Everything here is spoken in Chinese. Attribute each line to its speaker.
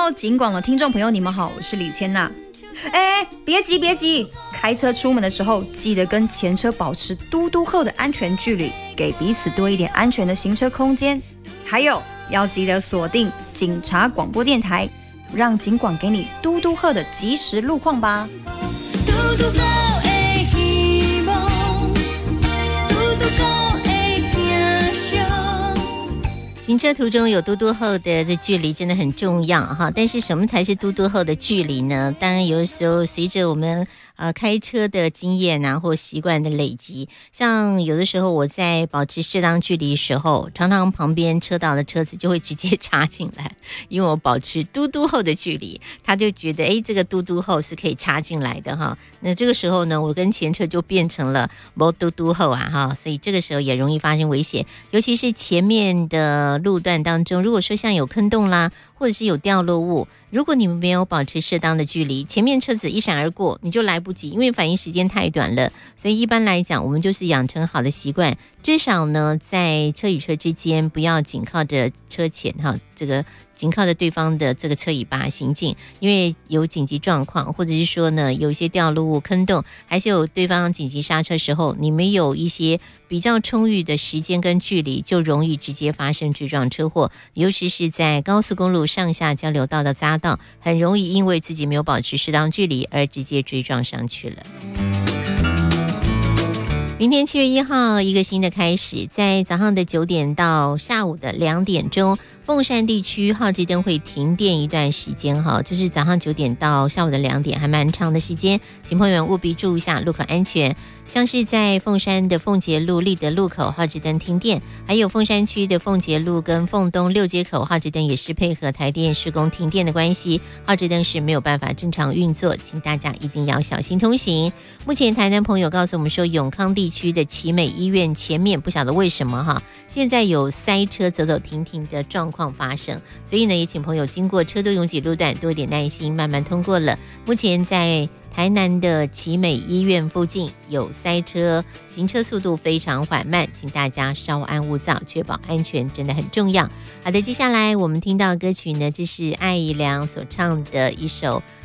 Speaker 1: Hello， 警广的听众朋友，你们好，我是李千娜。别急别急，开车出门的时候记得跟前车保持嘟嘟后的安全距离，给彼此多一点安全的行车空间。还有要记得锁定警察广播电台，让警广给你嘟嘟后的即时路况吧。嘟嘟后的希望，嘟嘟后的正常。
Speaker 2: 行车途中有嘟嘟后的这距离真的很重要哈，但是什么才是嘟嘟后的距离呢？当然有的时候随着我们开车的经验啊或习惯的累积，像有的时候我在保持适当距离的时候，常常旁边车道的车子就会直接插进来，因为我保持嘟嘟后的距离，他就觉得这个嘟嘟后是可以插进来的哈。那这个时候呢，我跟前车就变成了没嘟嘟后啊哈，所以这个时候也容易发生危险，尤其是前面的路段当中，如果说像有坑洞啦，或者是有掉落物，如果你们没有保持适当的距离，前面车子一闪而过，你就来不及，因为反应时间太短了。所以一般来讲，我们就是养成好的习惯，至少呢，在车与车之间不要紧靠着车前哈，这个紧靠着对方的这个车尾巴行进，因为有紧急状况，或者是说呢，有一些掉落物、坑洞，还是有对方紧急刹车时候，你没有一些比较充裕的时间跟距离，就容易直接发生追撞车祸，尤其是在高速公路上下交流道的匝道，很容易因为自己没有保持适当距离而直接追撞上去了。明天7月1号一个新的开始，在早上的9点到下午的2点钟，凤山地区浩智灯会停电一段时间哈，就是早上9点到下午的2点，还蛮长的时间，请朋友们务必注意一下路口安全。像是在凤山的凤节路立德路口浩智灯停电，还有凤山区的凤节路跟凤东6街口浩智灯也是配合台电施工停电的关系，浩智灯是没有办法正常运作，请大家一定要小心通行。目前台南朋友告诉我们说，永康地区的奇美医院前面不晓得为什么哈，现在有塞车走走停停的状况发生，所以呢也请朋友经过车多拥挤路段多一点耐心，慢慢通过了。目前在台南的奇美医院附近有塞车，行车速度非常缓慢，请大家稍安勿躁，确保安全真的很重要。好的，接下来我们听到的歌曲呢，这是艾怡良所唱的一首